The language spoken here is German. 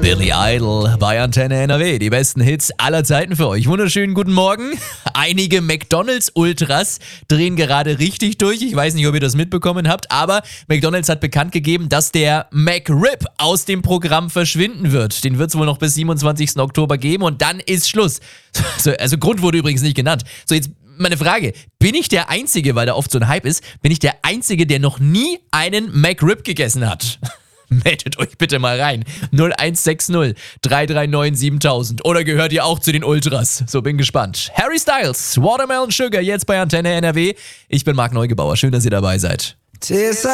Billy Idol bei Antenne NRW. Die besten Hits aller Zeiten für euch. Wunderschönen guten Morgen. Einige McDonalds-Ultras drehen gerade richtig durch. Ich weiß nicht, ob ihr das mitbekommen habt, aber McDonalds hat bekannt gegeben, dass der McRib aus dem Programm verschwinden wird. Den wird es wohl noch bis 27. Oktober geben und dann ist Schluss. Also Grund wurde übrigens nicht genannt. So, jetzt meine Frage, bin ich der Einzige, weil da oft so ein Hype ist, bin ich der Einzige, der noch nie einen McRib gegessen hat? Meldet euch bitte mal rein. 0160 339 7000. Oder gehört ihr auch zu den Ultras? So, bin gespannt. Harry Styles, Watermelon Sugar, jetzt bei Antenne NRW. Ich bin Marc Neugebauer. Schön, dass ihr dabei seid.